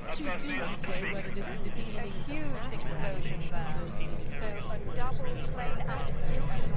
It's too soon to say whether this is the beginning Huge explosion there. So a double plane out of